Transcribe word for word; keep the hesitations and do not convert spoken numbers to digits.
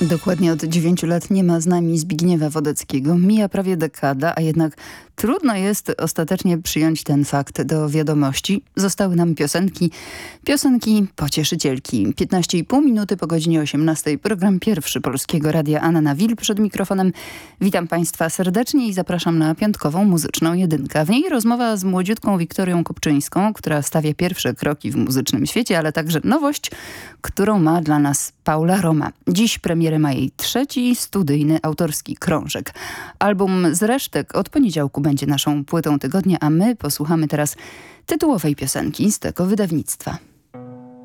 Dokładnie od dziewięciu lat nie ma z nami Zbigniewa Wodeckiego. Mija prawie dekada, a jednak trudno jest ostatecznie przyjąć ten fakt do wiadomości. Zostały nam piosenki, piosenki pocieszycielki. piętnaście i pół minuty po godzinie osiemnastej. Program pierwszy Polskiego Radia. Anna Wil przed mikrofonem. Witam Państwa serdecznie i zapraszam na piątkową muzyczną jedynkę. W niej rozmowa z młodziutką Wiktorią Kopczyńską, która stawia pierwsze kroki w muzycznym świecie, ale także nowość, którą ma dla nas Paula Roma. Dziś premierę ma jej trzeci studyjny autorski krążek. Album z resztek od poniedziałku będzie naszą płytą tygodnia, a my posłuchamy teraz tytułowej piosenki z tego wydawnictwa.